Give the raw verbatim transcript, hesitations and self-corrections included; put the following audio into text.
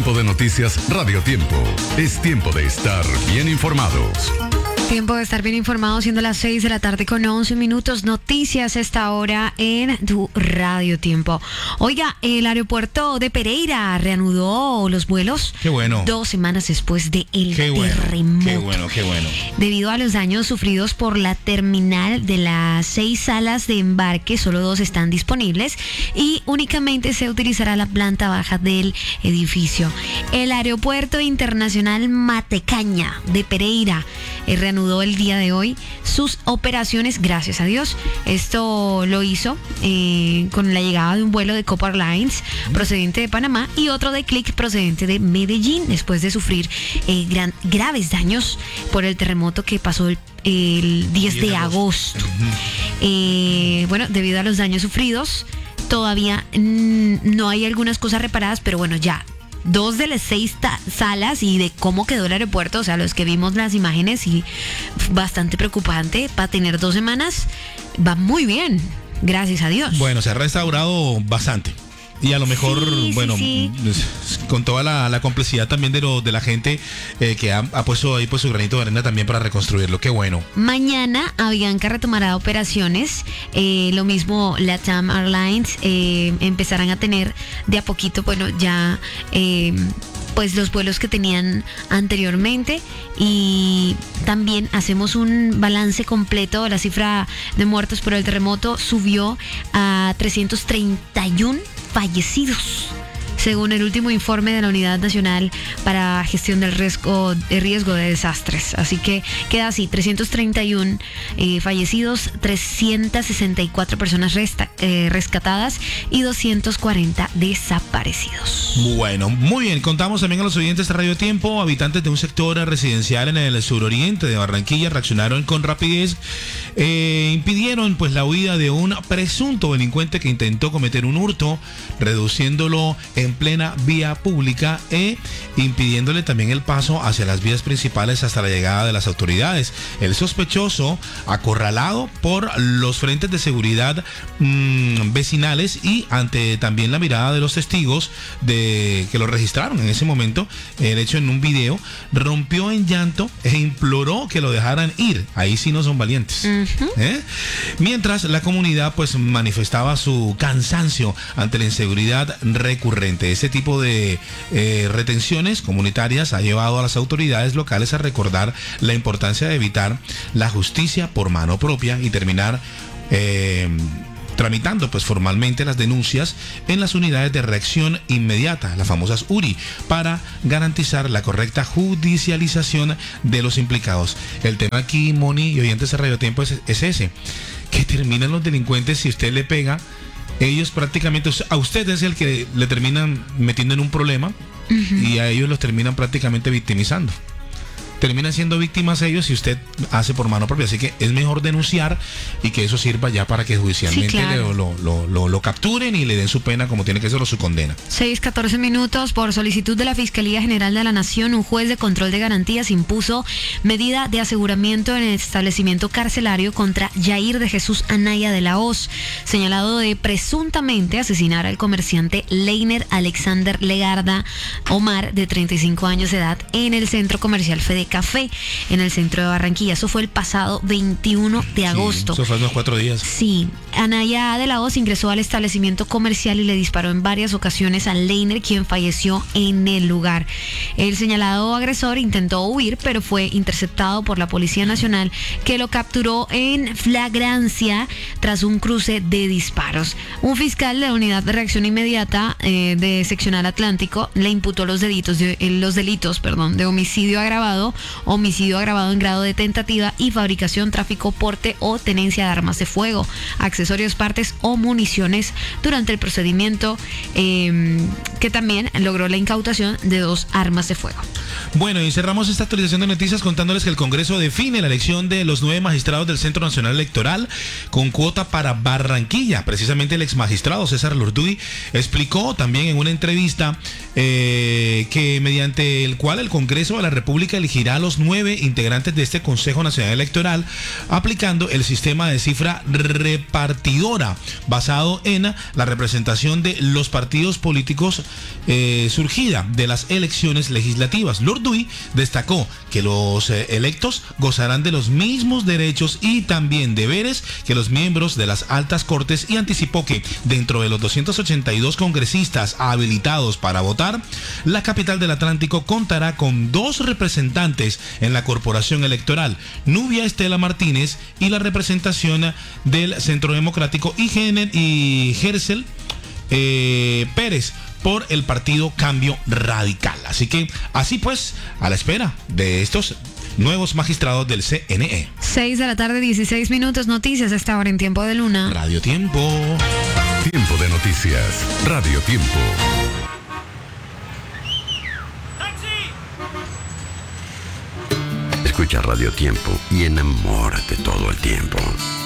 Tiempo de Noticias Radio Tiempo. Es tiempo de estar bien informados. Tiempo de estar bien informados, siendo las seis de la tarde con once minutos. Noticias a esta hora en tu Radio Tiempo. Oiga, el aeropuerto de Pereira reanudó los vuelos. Qué bueno. Dos semanas después del Qué bueno, terremoto. Qué bueno, qué bueno. Debido a los daños sufridos por la terminal de las seis salas de embarque, solo dos están disponibles y únicamente se utilizará la planta baja del edificio. El Aeropuerto Internacional Matecaña de Pereira eh, reanudó el día de hoy sus operaciones, gracias a Dios. Esto lo hizo eh, con la llegada de un vuelo de Copa Airlines procedente de Panamá y otro de Click procedente de Medellín, después de sufrir eh, gran, graves daños por el terremoto que pasó el, el diez de agosto. Eh, bueno, debido a los daños sufridos, todavía mm, no hay algunas cosas reparadas, pero bueno, ya dos de las seis ta- salas y de cómo quedó el aeropuerto, o sea, los que vimos las imágenes, y bastante preocupante. Para tener dos semanas va muy bien, gracias a Dios. Bueno, se ha restaurado bastante. Y a lo mejor, Sí, bueno, sí, con toda la, la complejidad también de, lo, de la gente eh, que ha, ha puesto ahí pues su granito de arena también para reconstruirlo. Qué bueno. Mañana Avianca retomará operaciones, eh, lo mismo LATAM Airlines, eh, empezarán a tener de a poquito, bueno, ya eh, pues los vuelos que tenían anteriormente, y también hacemos un balance completo. La cifra de muertos por el terremoto subió a trescientos treinta y uno fallecidos, según el último informe de la Unidad Nacional para Gestión del Riesgo, de riesgo de Desastres. Así que queda así, trescientos treinta y uno eh, fallecidos, trescientas sesenta y cuatro personas resta, eh, rescatadas y doscientos cuarenta desaparecidos. Bueno, muy bien. Contamos también a los oyentes de Radio Tiempo. Habitantes de un sector residencial en el suroriente de Barranquilla reaccionaron con rapidez, eh, impidieron pues la huida de un presunto delincuente que intentó cometer un hurto, reduciéndolo en plena vía pública e impidiéndole también el paso hacia las vías principales hasta la llegada de las autoridades. El sospechoso, acorralado por los frentes de seguridad mmm, vecinales y ante también la mirada de los testigos de que lo registraron en ese momento, el hecho en un video, rompió en llanto e imploró que lo dejaran ir. Ahí sí no son valientes. Uh-huh. ¿Eh? Mientras la comunidad pues manifestaba su cansancio ante la inseguridad recurrente. Ese tipo de eh, retenciones comunitarias ha llevado a las autoridades locales a recordar la importancia de evitar la justicia por mano propia y terminar eh, tramitando pues formalmente las denuncias en las unidades de reacción inmediata, las famosas U R I, para garantizar la correcta judicialización de los implicados. El tema aquí, Moni y oyentes de Radio Tiempo, es, es ese, que terminan los delincuentes si usted le pega. Ellos prácticamente, a usted es el que le terminan metiendo en un problema, uh-huh, y a ellos los terminan prácticamente victimizando. Terminan siendo víctimas ellos si usted hace por mano propia. Así que es mejor denunciar y que eso sirva ya para que judicialmente sí, claro, lo, lo, lo, lo capturen y le den su pena como tiene que ser, o su condena. seis catorce minutos. Por solicitud de la Fiscalía General de la Nación, un juez de control de garantías impuso medida de aseguramiento en el establecimiento carcelario contra Jair de Jesús Anaya de la Hoz, señalado de presuntamente asesinar al comerciante Leiner Alexander Legarda Omar, de treinta y cinco años de edad, en el centro comercial Fede Café, en el centro de Barranquilla. Eso fue el pasado veintiuno de agosto. Sí, eso fue unos cuatro días. Sí. Anaya de la Hoz ingresó al establecimiento comercial y le disparó en varias ocasiones a Leiner, quien falleció en el lugar. El señalado agresor intentó huir, pero fue interceptado por la Policía Nacional, que lo capturó en flagrancia tras un cruce de disparos. Un fiscal de la Unidad de Reacción Inmediata eh, de Seccional Atlántico le imputó los delitos de, eh, los delitos, perdón, de homicidio agravado, homicidio agravado en grado de tentativa y fabricación, tráfico, porte o tenencia de armas de fuego, accesorios, partes o municiones durante el procedimiento, eh, que también logró la incautación de dos armas de fuego. Bueno, y cerramos esta actualización de noticias contándoles que el Congreso define la elección de los nueve magistrados del Centro Nacional Electoral con cuota para Barranquilla. Precisamente el ex magistrado César Lorduy explicó también en una entrevista eh, que mediante el cual el Congreso de la República elegirá a los nueve integrantes de este Consejo Nacional Electoral aplicando el sistema de cifra repartidora basado en la representación de los partidos políticos eh, surgida de las elecciones legislativas. Lorduy destacó que los eh, electos gozarán de los mismos derechos y también deberes que los miembros de las altas cortes y anticipó que dentro de los doscientos ochenta y dos congresistas habilitados para votar, la capital del Atlántico contará con dos representantes en la corporación electoral, Nubia Estela Martínez y la representación del Centro Democrático y, Gener y Gersel eh, Pérez por el partido Cambio Radical. Así que, así pues, a la espera de estos nuevos magistrados del C N E. seis de la tarde, dieciséis minutos, noticias a esta hora en Tiempo de Luna. Radio Tiempo. Tiempo de noticias. Radio Tiempo. Escucha Radio Tiempo y enamórate todo el tiempo.